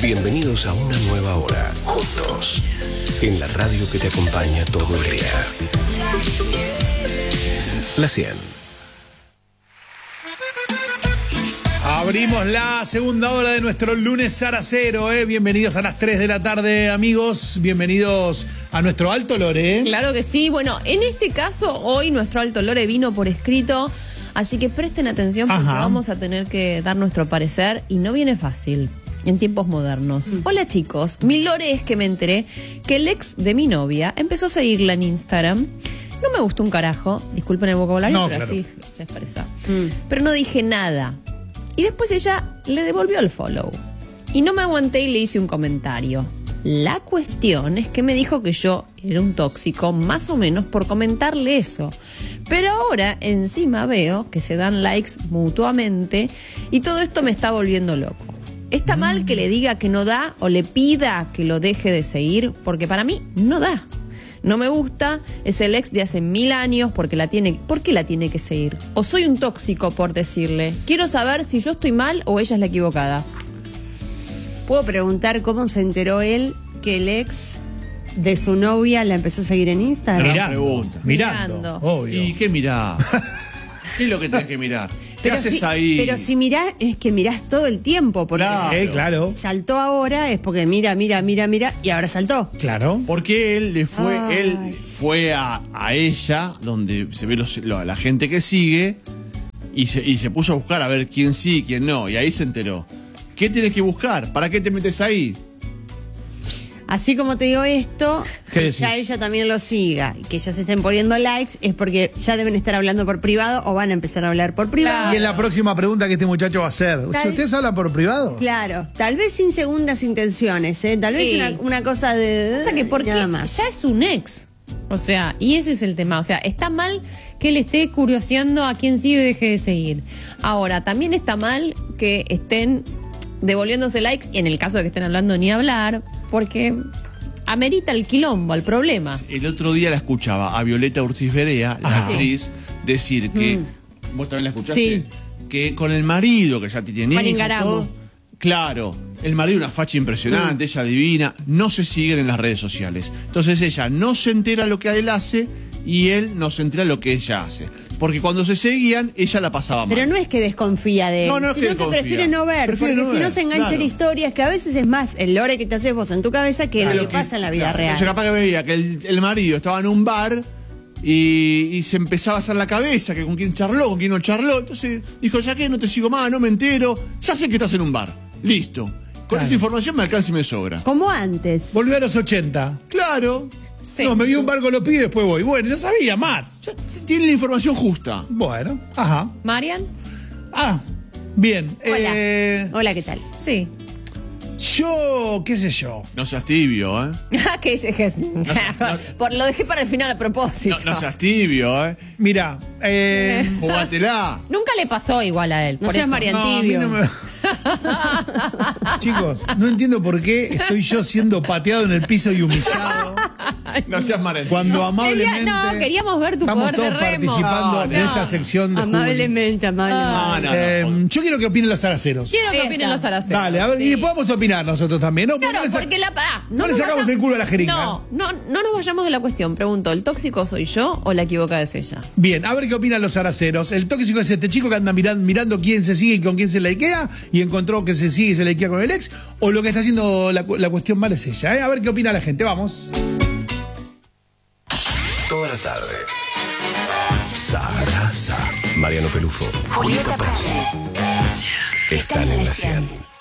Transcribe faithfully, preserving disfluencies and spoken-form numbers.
Bienvenidos a una nueva hora, juntos, en la radio que te acompaña todo el día. La cien. Abrimos la segunda hora de nuestro lunes zaracero, ¿eh? Bienvenidos a las tres de la tarde, amigos. Bienvenidos a nuestro Alto Lore, ¿eh? Claro que sí. Bueno, en este caso, hoy nuestro Alto Lore vino por escrito, así que presten atención porque Ajá. vamos a tener que dar nuestro parecer y no viene fácil en tiempos modernos. Mm. Hola, chicos. Mi lore es que me enteré que el ex de mi novia empezó a seguirla en Instagram. No me gustó un carajo, disculpen el vocabulario, No, pero claro. así se expresa. Mm. Pero no dije nada. Y después ella le devolvió el follow. Y no me aguanté y le hice un comentario. La cuestión es que me dijo que yo era un tóxico, más o menos por comentarle eso. Pero ahora encima veo que se dan likes mutuamente y todo esto me está volviendo loco. ¿Está mal que le diga que no da o le pida que lo deje de seguir? Porque para mí no da. No me gusta, es el ex de hace mil años, porque la tiene, ¿por qué la tiene que seguir? O soy un tóxico por decirle. Quiero saber si yo estoy mal o ella es la equivocada. ¿Puedo preguntar cómo se enteró él que el ex de su novia la empezó a seguir en Instagram? Mirando, pregunta. mirando, Mirando. obvio. ¿Y qué mirás? ¿Qué es lo que tenés que mirar? ¿Qué Pero haces si, ahí? Pero si mirás, es que mirás todo el tiempo. Porque Claro. si Eh, claro, saltó ahora es porque mira, mira, mira, mira y ahora saltó. claro. Porque él le fue, Ay. él fue a, a ella, donde se ve los, lo- la gente que sigue, y se, y se puso a buscar a ver quién sí y quién no. Y ahí se enteró. ¿Qué tienes que buscar? ¿Para qué te metes ahí? Así como te digo esto, ¿Qué que decís? ya ella también lo siga y que ya se estén poniendo likes es porque ya deben estar hablando por privado o van a empezar a hablar por privado. Y en la próxima pregunta que este muchacho va a hacer, Tal- ¿ustedes hablan por privado? Claro, tal vez sin segundas intenciones, ¿eh? Tal vez Sí. una, una cosa de... O sea que porque nada más. ya es un ex. O sea, y ese es el tema. O sea, está mal que él esté curioseando a quién sigue y deje de seguir. Ahora, también está mal que estén devolviéndose likes, y en el caso de que estén hablando ni hablar, porque amerita el quilombo, el problema. El otro día la escuchaba a Violeta Urtiz Berea, la Ajá. actriz, decir que. ¿Vos también la escuchaste? Sí. Que con el marido, que ya tiene Juan hijos, Ingaramo. todo, claro, el marido una facha impresionante, ella divina, no se siguen en las redes sociales. Entonces ella no se entera lo que él hace y él no se entera lo que ella hace. Porque cuando se seguían, ella la pasaba mal. Pero no es que desconfía de él, No, no es sino que que, desconfía. prefiere no ver, Prefiere porque no si ver, no se engancha claro. en historias que a veces es más el lore que te haces vos en tu cabeza que Claro, lo que pasa en la vida claro. real. Entonces capaz que veía que el, el marido estaba en un bar y, y se empezaba a hacer la cabeza, que con quién charló, con quién no charló. Entonces dijo, ya que no te sigo más, no me entero, ya sé que estás en un bar. Listo. Con Claro. esa información me alcanza y me sobra. Como antes. Volvió a los ochenta. Claro. Sí. No, me vi un barco, lo pido y después voy. Bueno, no sabía más. Ya tiene la información justa. Bueno, ajá. ¿Marian? Ah, bien. Hola. Eh, Hola, ¿qué tal? Sí. yo, qué sé yo. No seas tibio, ¿eh? que, que- no. Por, lo dejé para el final a propósito. No, no seas tibio, ¿eh? Mira, eh, Jugátela. Nunca le pasó igual a él. No por seas eso. Marian no, a mí Tibio. no me- Chicos, no entiendo por qué estoy yo siendo pateado en el piso y humillado No seas marentino. cuando Quería- amablemente no, queríamos ver tu estamos poder de todos remo. participando No, en no. esta sección de Juli. Amablemente, amablemente. No, no, no. Eh, yo quiero que opinen los zaraceros. Quiero que Esta. opinen los araceros. Dale, a ver, y después vamos a opinar nosotros también, ¿no? Claro, no le sa- porque la... ah, no le nos sacamos vaya- el culo a la jeringa. No, no, no nos vayamos de la cuestión. Pregunto, ¿el tóxico soy yo o la equivocada es ella? Bien, a ver qué opinan los zaraceros. El tóxico es este chico que anda miran- mirando quién se sigue y con quién se likea y encontró que se sigue y se likea con el ex, o lo que está haciendo la, cu- la cuestión mal es ella, ¿eh? A ver qué opina la gente, vamos. Toda la tarde. Sarasa. Mariano Pelufo. Julieta Paz. Están en la cien.